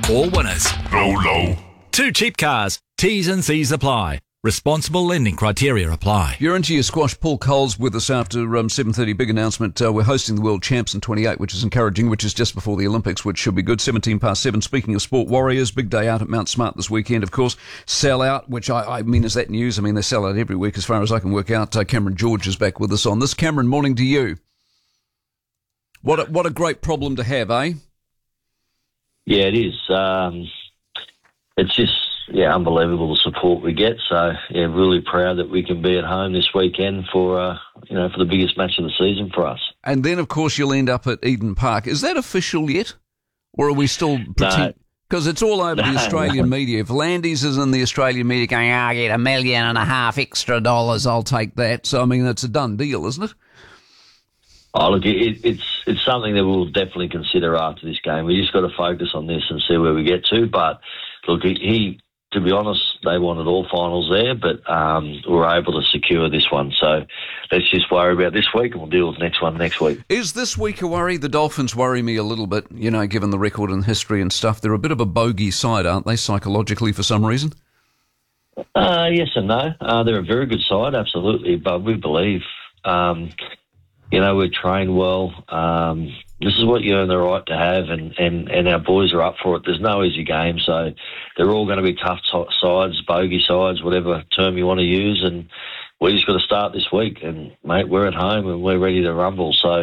All winners. Low. 2 cheap cars. T's and C's apply. Responsible lending criteria apply. You're into your squash. Paul Cole's with us after 7:30. Big announcement. We're hosting the World Champs in 28, which is encouraging, which is just before the Olympics, which should be good. 7:17. Speaking of sport, Warriors, big day out at Mount Smart this weekend, of course. Sell out, which I mean, is that news? I mean, they sell out every week as far as I can work out. Cameron George is back with us on this. Cameron, morning to you. What a great problem to have, eh? Yeah, it is. It's just, unbelievable the support we get. So, really proud that we can be at home this weekend for the biggest match of the season for us. And then, of course, you'll end up at Eden Park. Is that official yet? Or are we still pretending? Because it's all over the Australian media. If Landis is in the Australian media going, I get $1.5 million extra dollars, I'll take that. So, I mean, it's a done deal, isn't it? Oh, look, it's something that we'll definitely consider after this game. We just got to focus on this and see where we get to. But, look, to be honest, they wanted all finals there, but we were able to secure this one. So let's just worry about this week and we'll deal with the next one next week. Is this week a worry? The Dolphins worry me a little bit, given the record and history and stuff. They're a bit of a bogey side, aren't they, psychologically for some reason? Yes and no. They're a very good side, absolutely, but we believe... we're trained well. This is what you earn the right to have, and our boys are up for it. There's no easy game, so they're all going to be tough sides, bogey sides, whatever term you want to use, and we just got to start this week. And, mate, we're at home and we're ready to rumble. So,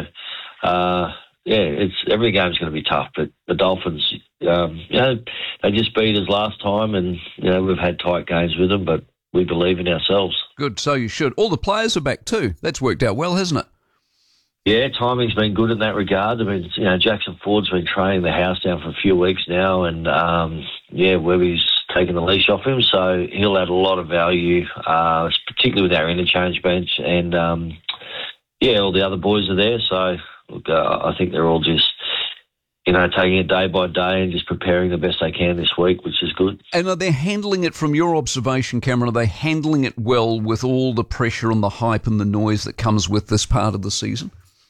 every game's going to be tough, but the Dolphins, they just beat us last time, and, we've had tight games with them, but we believe in ourselves. Good, so you should. All the players are back too. That's worked out well, hasn't it? Yeah, timing's been good in that regard. I mean, Jackson Ford's been training the house down for a few weeks now, and Webby's taken the leash off him, so he'll add a lot of value, particularly with our interchange bench, and all the other boys are there. So, look, I think they're all just, taking it day by day and just preparing the best they can this week, which is good. And are they handling it, from your observation, Cameron, are they handling it well with all the pressure and the hype and the noise that comes with this part of the season?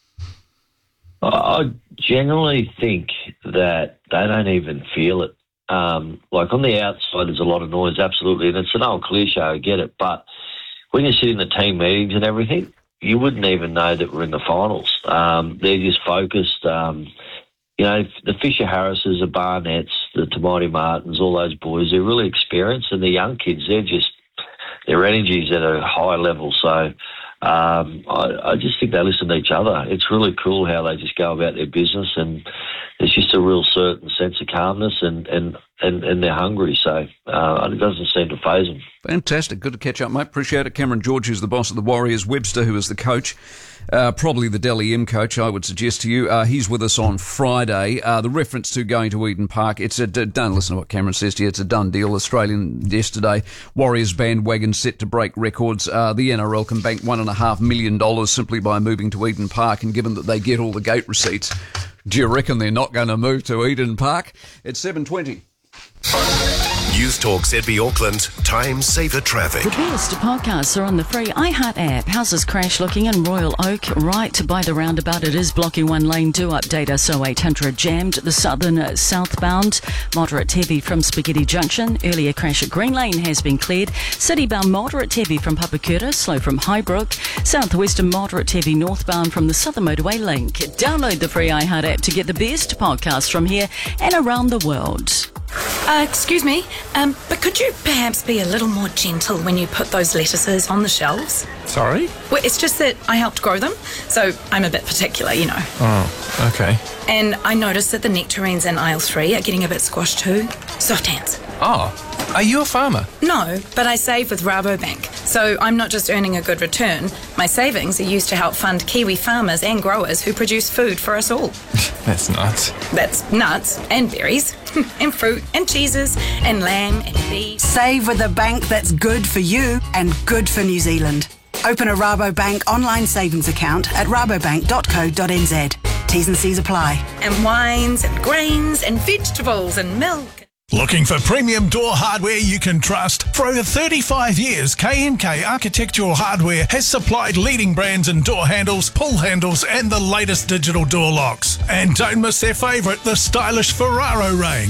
I generally think that they don't even feel it. Like on the outside, there's a lot of noise, absolutely, and it's an old cliche, I get it. But when you sit in the team meetings and everything, you wouldn't even know that we're in the finals. They're just focused. The Fisher Harrises, the Barnetts, the Tamati Martins, all those boys, they're really experienced, and the young kids, their energy's at a high level. So I just think they listen to each other. It's really cool how they just go about their business, and there's just a real certain sense of calmness, and they're hungry. So it doesn't seem to faze them. Fantastic. Good to catch up, mate. Appreciate it. Cameron George, who's the boss of the Warriors. Webster, who is the coach. Probably the Dally M coach, I would suggest to you. He's with us on Friday. The reference to going to Eden Park, don't listen to what Cameron says to you. It's a done deal. Australian yesterday. Warriors bandwagon set to break records. The NRL can bank $1.5 million simply by moving to Eden Park, and given that they get all the gate receipts, do you reckon they're not going to move to Eden Park? It's 7:20. News Talk ZB Auckland, time saver traffic. The best podcasts are on the free iHeart app. Houses crash looking in Royal Oak, right by the roundabout. It is blocking one lane. Do update us. So800 jammed. The southern southbound, moderate heavy from Spaghetti Junction. Earlier crash at Green Lane has been cleared. Citybound moderate heavy from Papakura, slow from Highbrook. Southwestern moderate heavy northbound from the Southern Motorway Link. Download the free iHeart app to get the best podcasts from here and around the world. Excuse me, but could you perhaps be a little more gentle when you put those lettuces on the shelves? Sorry? Well, it's just that I helped grow them, so I'm a bit particular, Oh, okay. And I noticed that the nectarines in aisle 3 are getting a bit squashed too. Soft hands. Oh, are you a farmer? No, but I save with Rabobank, so I'm not just earning a good return. My savings are used to help fund Kiwi farmers and growers who produce food for us all. That's nuts. That's nuts and berries and fruit and cheeses and lamb and beef. Save with a bank that's good for you and good for New Zealand. Open a Rabobank online savings account at rabobank.co.nz. T's and C's apply. And wines and grains and vegetables and milk. Looking for premium door hardware you can trust? For over 35 years, K&K Architectural Hardware has supplied leading brands in door handles, pull handles and the latest digital door locks. And don't miss their favourite, the stylish Ferraro range.